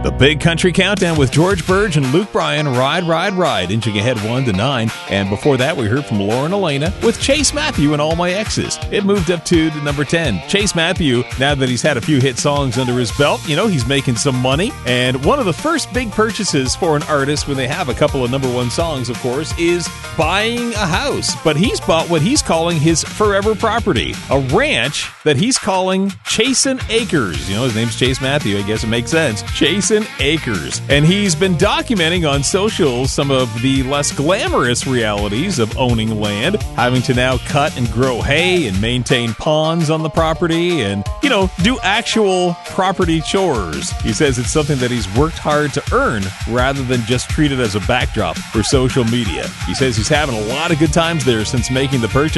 The Big Country Countdown with George Burge and Luke Bryan, Ride, Ride, Ride, inching ahead 1 to 9. And before that, we heard from Lauren Elena with Chase Matthew and All My Exes. It moved up to number 10. Chase Matthew, now that he's had a few hit songs under his belt, he's making some money. And one of the first big purchases for an artist when they have a couple of number one songs, of course, is buying a house. But he's bought what he's calling his forever property, a ranch that he's calling Chasin' Acres. His name's Chase Matthew. I guess it makes sense. Chasin' Acres. And he's been documenting on socials some of the less glamorous realities of owning land, having to now cut and grow hay and maintain ponds on the property and, do actual property chores. He says it's something that he's worked hard to earn rather than just treat it as a backdrop for social media. He says he's having a lot of good times there since making the purchase.